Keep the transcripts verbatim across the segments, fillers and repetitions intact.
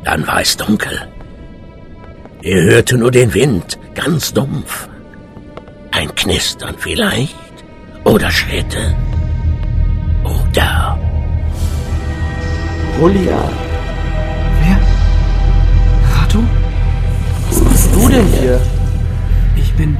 Dann war es dunkel. Er hörte nur den Wind, ganz dumpf. Ein Knistern vielleicht, oder Schritte, oder... Julia. Wer? Rato? Was machst du denn hier? Ich bin...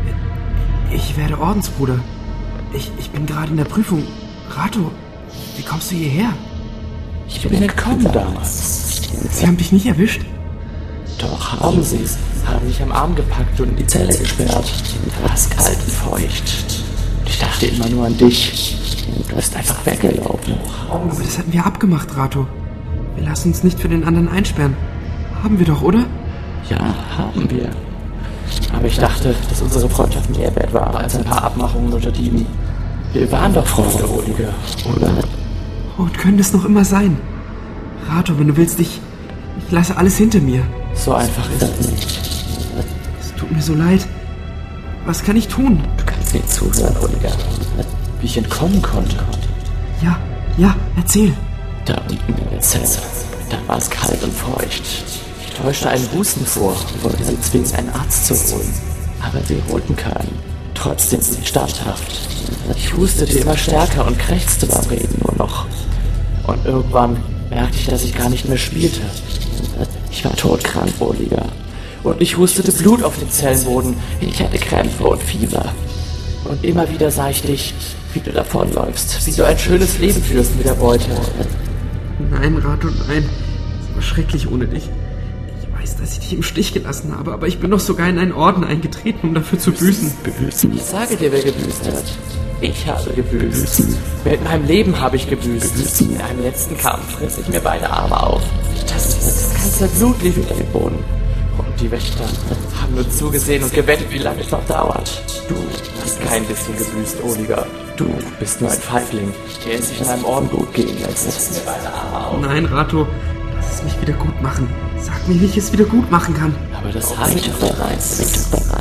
Ich werde Ordensbruder. Ich, ich bin gerade in der Prüfung. Rato, wie kommst du hierher? Ich bin entkommen damals. Sie haben dich nicht erwischt? Doch, haben sie. Haben mich am Arm gepackt und in die Zelle gesperrt. Da war es kalt und feucht. Ich dachte immer nur an dich. Du bist einfach weggelaufen. Aber das hatten wir abgemacht, Rato. Wir lassen uns nicht für den anderen einsperren. Haben wir doch, oder? Ja, haben wir. Aber ich dachte, dass unsere Freundschaft mehr wert war als ein paar Abmachungen unter Dieben. Wir waren doch Freunde, Oliger, oder? Und können es noch immer sein. Rato, wenn du willst, ich... Ich lasse alles hinter mir. So einfach ist es nicht. Es tut mir so leid. Was kann ich tun? Du kannst mir zuhören, Oliger. Wie ich entkommen konnte. Ja, ja, erzähl. Da unten in der Zelle. Da war es kalt und feucht. Ich täuschte einen Husten vor und wollte sie zwingen, einen Arzt zu holen. Aber sie holten keinen. Trotzdem sind sie standhaft. Ich hustete immer stärker und krächzte beim Reden nur noch. Und irgendwann merkte ich, dass ich gar nicht mehr spielte. Ich war todkrank, Oliger. Und ich hustete Blut auf den Zellenboden. Ich hatte Krämpfe und Fieber. Und immer wieder sah ich dich, wie du davonläufst, wie du ein schönes Leben führst mit der Beute. Nein, Rato, nein. Es war schrecklich ohne dich. Ich weiß, dass ich dich im Stich gelassen habe, aber ich bin doch sogar in einen Orden eingetreten, um dafür zu büßen. Büßen? Ich sage dir, wer gebüßt hat. Ich habe gebüßt. Mit meinem Leben habe ich gebüßt. In einem letzten Kampf riss ich mir beide Arme auf. Das, das ganze Blut lief über den Boden. Und die Wächter haben nur zugesehen und gewettet, wie lange es noch dauert. Du hast kein bisschen gebüßt, Oliger. Du bist nur ein Feigling, der es sich in einem Orden gut gehen lässt. Mir beide Arme auf. Nein, Rato, lass es mich wieder gut machen. Sag mir, wie ich es wieder gut machen kann. Aber das habe ich doch bereits.